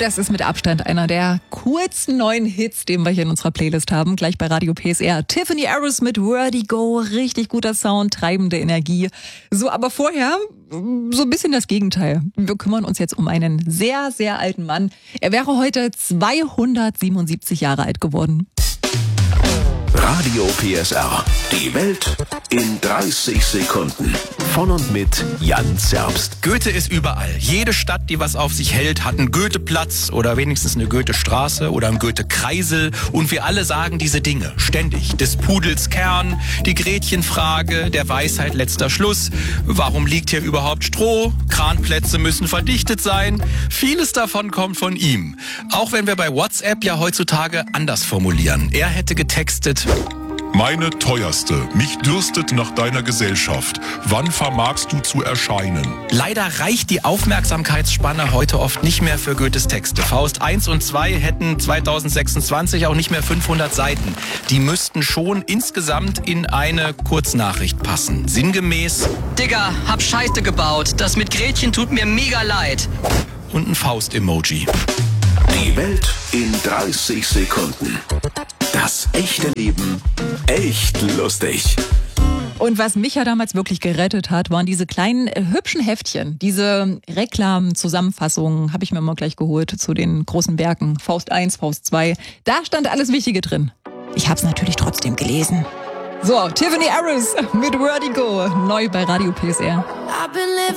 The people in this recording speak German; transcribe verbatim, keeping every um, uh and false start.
das ist mit Abstand einer der coolsten neuen Hits, den wir hier in unserer Playlist haben. Gleich bei Radio P S R. Tiffany Harris mit Vertigo. Richtig guter Sound, treibende Energie. So, aber vorher so ein bisschen das Gegenteil. Wir kümmern uns jetzt um einen sehr, sehr alten Mann. Er wäre heute zweihundertsiebenundsiebzig Jahre alt geworden. Radio P S R. Die Welt in dreißig Sekunden. Von und mit Jan Zerbst. Goethe ist überall. Jede Stadt, die was auf sich hält, hat einen Goetheplatz oder wenigstens eine Goethestraße oder einen Goethe-Kreisel. Und wir alle sagen diese Dinge ständig. Des Pudels Kern, die Gretchenfrage, der Weisheit letzter Schluss. Warum liegt hier überhaupt Stroh? Kranplätze müssen verdichtet sein. Vieles davon kommt von ihm. Auch wenn wir bei WhatsApp ja heutzutage anders formulieren. Er hätte getextet: Meine teuerste, mich dürstet nach deiner Gesellschaft. Wann vermagst du zu erscheinen? Leider reicht die Aufmerksamkeitsspanne heute oft nicht mehr für Goethes Texte. Faust eins und zwei hätten zweitausendsechsundzwanzig auch nicht mehr fünfhundert Seiten. Die müssten schon insgesamt in eine Kurznachricht passen. Sinngemäß: Digga, hab Scheiße gebaut. Das mit Gretchen tut mir mega leid. Und ein Faust-Emoji. Die Welt in dreißig Sekunden. Das echte Leben echt lustig. Und was mich ja damals wirklich gerettet hat, waren diese kleinen äh, hübschen Heftchen. Diese Reklam-Zusammenfassungen habe ich mir immer gleich geholt zu den großen Werken. Faust eins, Faust zwei. Da stand alles Wichtige drin. Ich habe es natürlich trotzdem gelesen. So, Tiffany Harris mit Vertigo. Neu bei Radio P S R.